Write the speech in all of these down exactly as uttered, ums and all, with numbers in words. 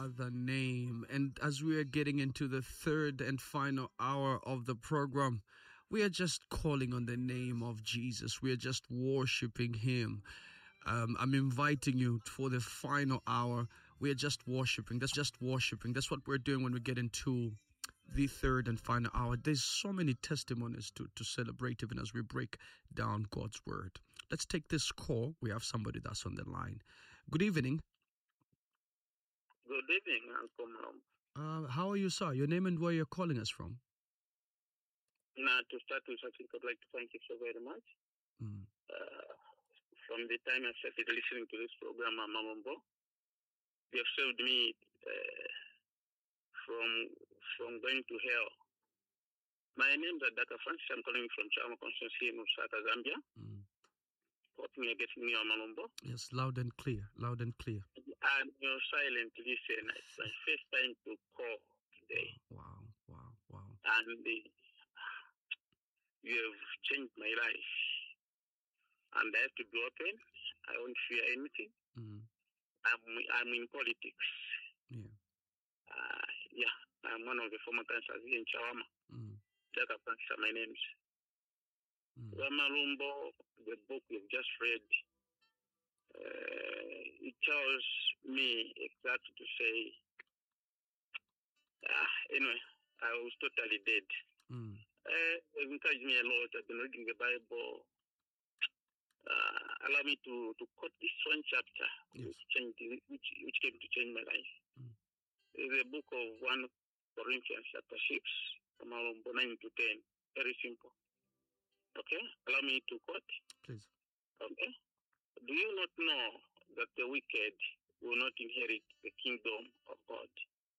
other name. And as we are getting into the third and final hour of the program, we are just calling on the name of Jesus. We are just worshiping him. Um, I'm inviting you for the final hour. We are just worshiping. That's just worshiping. That's what we're doing when we get into the third and final hour. There's so many testimonies to, to celebrate even as we break down God's word. Let's take this call. We have somebody that's on the line. Good evening. Good evening, Uncle Mom. Uh, how are you, sir? Your name and where you're calling us from? Now, to start with, I think I'd like to thank you so very much. Mm. Uh, from the time I started listening to this program, Mamambo, you have saved me uh, from from going to hell. My name is Adaka Francis. I'm calling from Chama Constituency in Lusaka, Zambia. Mm. Hoping you're getting me on Mamambo. Yes, loud and clear, loud and clear. I'm your silent listener. It's my first time to call today. Wow, wow, wow. And uh, you have changed my life. And I have to be open. I won't fear anything. Mm. I'm I'm in politics. Yeah. Uh, yeah, I'm one of the former councillors here in Chawama. Mm. Jaka Francis, my name is. Mm. Ramalumbo, the book you've just read, uh, it tells me exactly to say, ah, anyway, I was totally dead. Mm. Uh, it encouraged me a lot. I've been reading the Bible. Uh, allow me to, to quote this one chapter, Yes. which, changed, which, which came to change my life. Mm. It's a book of First Corinthians chapter six, from nine to ten. Very simple. Okay? Allow me to quote. Please. Okay? Do you not know that the wicked will not inherit the kingdom of God?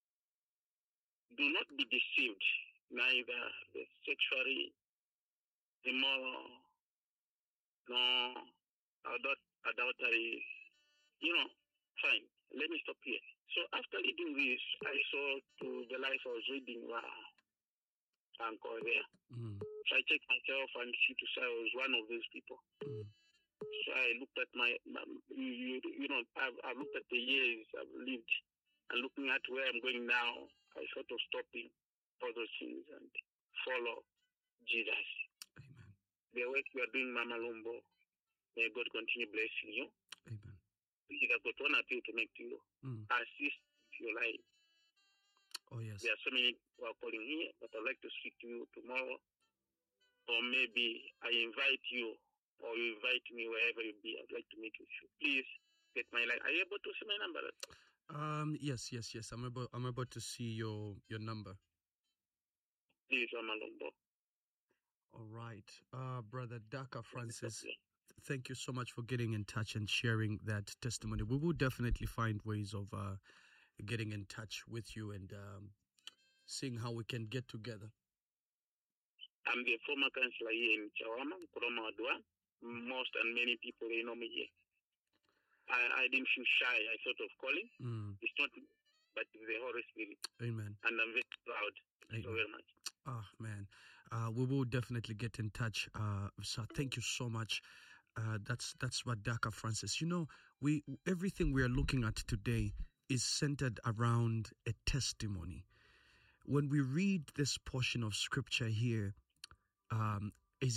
Do not be deceived, neither the sexually immoral, nor adult- adultery. You know, fine. Let me stop here. So after reading this, I saw to the life I was reading, wow, Uncle there. Mm. So I checked myself and see to say I was one of those people. Mm. So I looked at my, my you, you know, I've, I've looked at the years I've lived and looking at where I'm going now, I thought of stopping all those things and follow Jesus. Amen. The work you are doing, Mama Lumbo, may God continue blessing you. Amen. I've got one appeal to make to you. Mm. Assist if you like. Oh, yes. There are so many who are calling here, but I'd like to speak to you tomorrow. Or maybe I invite you, or you invite me wherever you be. I'd like to meet with you. Please get my line. Are you able to see my number? Um. Yes. Yes. Yes. I'm able. I'm able to see your your number. Please, Amalombo. All right, uh, brother Daka Francis. Thank you so much for getting in touch and sharing that testimony. We will definitely find ways of uh, getting in touch with you and um, seeing how we can get together. I'm the former councillor here in Chawama, Kuroma Adwa. Most and many people, they know me here. I, I didn't feel shy. I thought of calling. Mm. It's not me, but the Holy Spirit. Amen. And I'm very proud. Thank you so very much. Oh, man. Uh, we will definitely get in touch. Uh, so thank you so much. Uh, that's that's what Daka Francis. You know, we everything we are looking at today is centered around a testimony. When we read this portion of scripture here, um,